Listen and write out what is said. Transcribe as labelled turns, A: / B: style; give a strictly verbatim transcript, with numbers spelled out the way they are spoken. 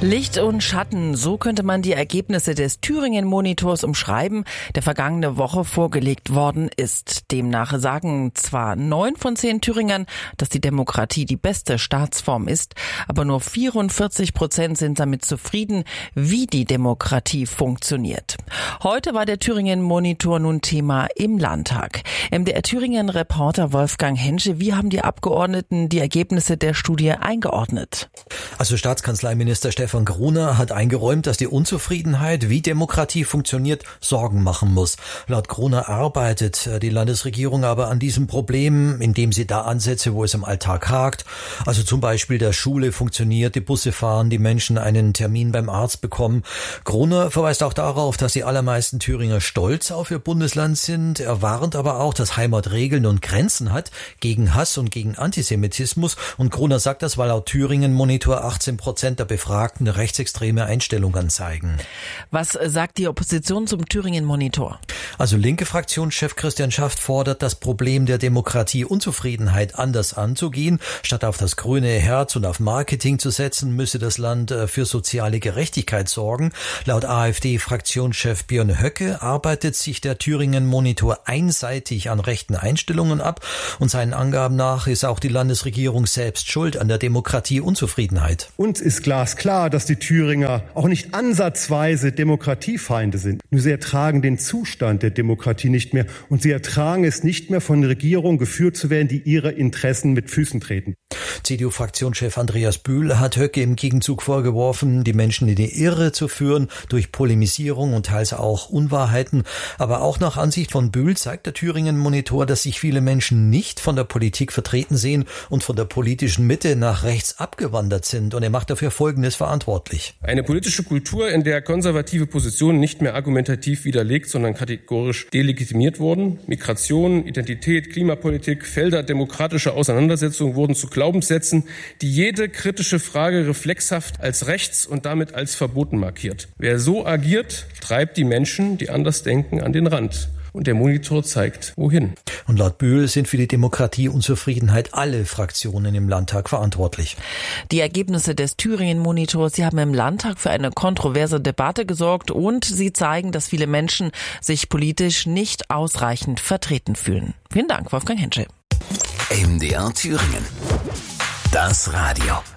A: Licht und Schatten, so könnte man die Ergebnisse des Thüringen-Monitors umschreiben, der vergangene Woche vorgelegt worden ist. Demnach sagen zwar neun von zehn Thüringern, dass die Demokratie die beste Staatsform ist, aber nur vierundvierzig Prozent sind damit zufrieden, wie die Demokratie funktioniert. Heute war der Thüringen-Monitor nun Thema im Landtag. M D R-Thüringen-Reporter Wolfgang Hensche, wie haben die Abgeordneten die Ergebnisse der Studie eingeordnet?
B: Also Staatskanzleiminister Stefan Gruner hat eingeräumt, dass die Unzufriedenheit, wie Demokratie funktioniert, Sorgen machen muss. Laut Gruner arbeitet die Landesregierung aber an diesem Problem, indem sie da ansetze, wo es im Alltag hakt. Also zum Beispiel der Schule funktioniert, die Busse fahren, die Menschen einen Termin beim Arzt bekommen. Gruner verweist auch darauf, dass die allermeisten Thüringer stolz auf ihr Bundesland sind. Er warnt aber auch, dass Heimat Regeln und Grenzen hat gegen Hass und gegen Antisemitismus. Und Gruner sagt das, weil laut Thüringen-Monitor achtzehn Prozent der Befragten eine rechtsextreme Einstellungen zeigen.
A: Was sagt die Opposition zum Thüringen-Monitor?
B: Also linke Fraktionschef Christian Schaft fordert, das Problem der Demokratie-Unzufriedenheit anders anzugehen. Statt auf das grüne Herz und auf Marketing zu setzen, müsse das Land für soziale Gerechtigkeit sorgen. Laut AfD-Fraktionschef Björn Höcke arbeitet sich der Thüringen-Monitor einseitig an rechten Einstellungen ab. Und seinen Angaben nach ist auch die Landesregierung selbst schuld an der Demokratie-Unzufriedenheit.
C: Uns ist glasklar, dass die Thüringer auch nicht ansatzweise Demokratiefeinde sind. Nur sie ertragen den Zustand der Demokratie nicht mehr und sie ertragen es nicht mehr, von Regierungen geführt zu werden, die ihre Interessen mit Füßen treten.
B: C D U-Fraktionschef Andreas Bühl hat Höcke im Gegenzug vorgeworfen, die Menschen in die Irre zu führen durch Polemisierung und teils auch Unwahrheiten. Aber auch nach Ansicht von Bühl zeigt der Thüringen-Monitor, dass sich viele Menschen nicht von der Politik vertreten sehen und von der politischen Mitte nach rechts abgewandert sind. Und er macht dafür Folgendes verantwortlich.
D: Eine politische Kultur, in der konservative Positionen nicht mehr argumentativ widerlegt, sondern kategorisch delegitimiert wurden. Migration, Identität, Klimapolitik, Felder demokratischer Auseinandersetzung wurden zu Glaubenssätzen, die jede kritische Frage reflexhaft als rechts und damit als verboten markiert. Wer so agiert, treibt die Menschen, die anders denken, an den Rand. Und der Monitor zeigt, wohin.
B: Und laut Bühl sind für die Demokratieunzufriedenheit alle Fraktionen im Landtag verantwortlich.
A: Die Ergebnisse des Thüringen-Monitors, sie haben im Landtag für eine kontroverse Debatte gesorgt und sie zeigen, dass viele Menschen sich politisch nicht ausreichend vertreten fühlen. Vielen Dank, Wolfgang Hensche.
E: M D R Thüringen. Das Radio.